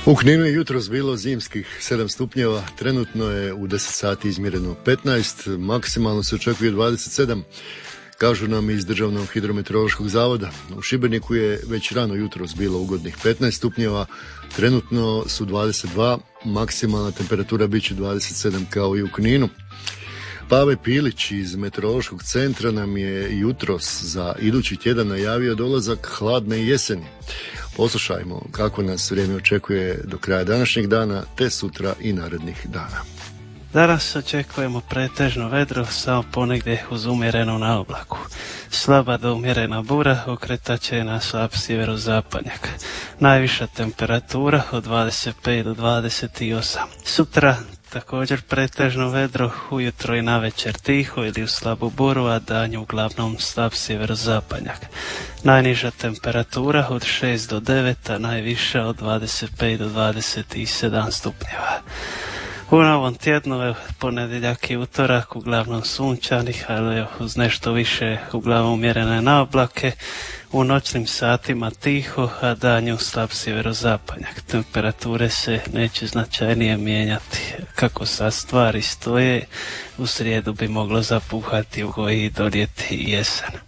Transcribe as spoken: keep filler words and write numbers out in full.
U Kninu je jutros bilo zimskih sedam stupnjeva, trenutno je u deset sati izmjereno petnaest, maksimalno se očekuje dvadeset sedam, kažu nam iz Državnog hidrometeorološkog zavoda. U Šibeniku je već rano jutros bilo ugodnih petnaest stupnjeva, trenutno su dvadeset dva, maksimalna temperatura bit će dvadeset sedam kao i u Kninu. Pave Pilić iz Meteorološkog centra nam je jutros za idući tjedan najavio dolazak hladne jeseni. Poslušajmo kako nas vrijeme očekuje do kraja današnjeg dana, te sutra i narednih dana. Danas očekujemo pretežno vedro, samo ponegdje uz umjerenu naoblaku. Slaba do umjerena bura okretat će na slab sjeverozapadnjak. Najviša temperatura od dvadeset pet do dvadeset osam. Sutra također pretežno vedro, ujutro i navečer tiho ili u slabu buru, a danju uglavnom slab sjeverozapadnjak. Najniža temperatura od šest do devet, a najviša od dvadeset pet do dvadeset sedam stupnjeva. U novom tjednu, ponedjeljak i utorak, uglavnom sunčanih, ali uz nešto više uglavnom umjerene naoblake. U noćnim satima tiho, a danju slab sjeverozapadnjak. Temperature se neće značajnije mijenjati. Kako sad stvari stoje, u srijedu bi moglo zapuhati i donijeti jesen.